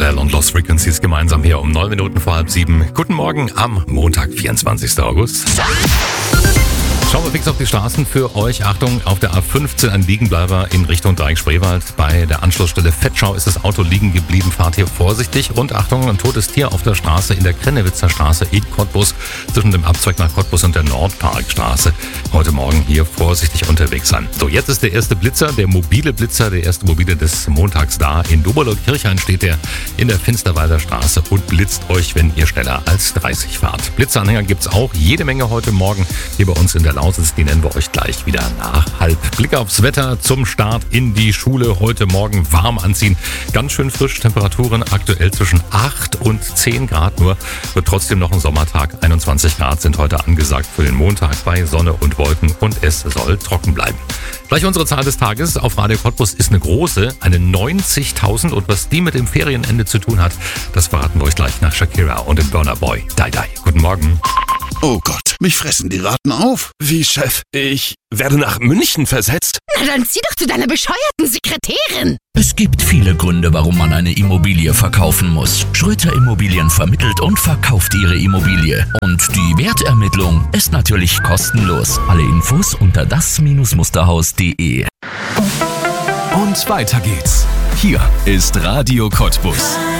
Adele und Lost Frequencies gemeinsam hier um 9 Minuten vor halb 7. Guten Morgen am Montag, 24. August. Schauen wir fix auf die Straßen für euch. Achtung, auf der A15 ein Liegenbleiber in Richtung Dreieck-Spreewald. Bei der Anschlussstelle Fettschau ist das Auto liegen geblieben. Fahrt hier vorsichtig. Und Achtung, ein totes Tier auf der Straße in der Krennewitzer Straße in Cottbus zwischen dem Abzweig nach Cottbus und der Nordparkstraße. Heute Morgen hier vorsichtig unterwegs sein. So, jetzt ist der erste Blitzer, der erste mobile des Montags da. In Doberlaut-Kirchhain steht der in der Finsterwalder Straße und blitzt euch, wenn ihr schneller als 30 fahrt. Blitzanhänger gibt's auch jede Menge heute Morgen hier bei uns in der Lausitz. Die nennen wir euch gleich wieder nach halb. Blick aufs Wetter zum Start in die Schule. Heute Morgen warm anziehen. Ganz schön frisch. Temperaturen aktuell zwischen 8 und 10 Grad nur. Wird trotzdem noch ein Sommertag. 21 Grad sind heute angesagt für den Montag bei Sonne und Wolken. Und es soll trocken bleiben. Gleich unsere Zahl des Tages auf Radio Cottbus ist eine große, eine 90.000. Und was die mit dem Ferienende zu tun hat, das verraten wir euch gleich nach Shakira und dem Burna Boy. Die. Guten Morgen. Oh Gott, mich fressen die Ratten auf. Wie, Chef? Ich werde nach München versetzt? Na dann zieh doch zu deiner bescheuerten Sekretärin. Es gibt viele Gründe, warum man eine Immobilie verkaufen muss. Schröter Immobilien vermittelt und verkauft ihre Immobilie. Und die Wertermittlung ist natürlich kostenlos. Alle Infos unter das-musterhaus.de. Und weiter geht's. Hier ist Radio Cottbus.